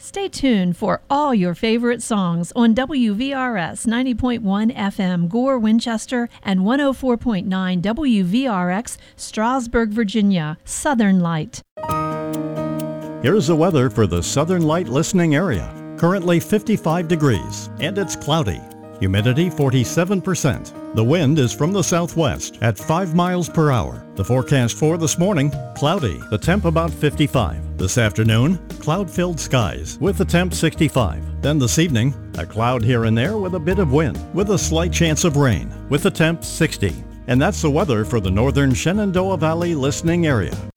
Stay tuned for all your favorite songs on WVRS 90.1 FM Gore, Winchester, and 104.9 WVRX Strasburg, Virginia. Southern Light. Here's the weather for the Southern Light listening area. Currently 55 degrees, and it's cloudy. Humidity 47%. The wind is from the southwest at 5 miles per hour. The forecast for this morning, cloudy. The temp about 55. This afternoon, cloud-filled skies with the temp 65. Then this evening, a cloud here and there with a bit of wind with a slight chance of rain with the temp 60. And that's the weather for the northern Shenandoah Valley listening area.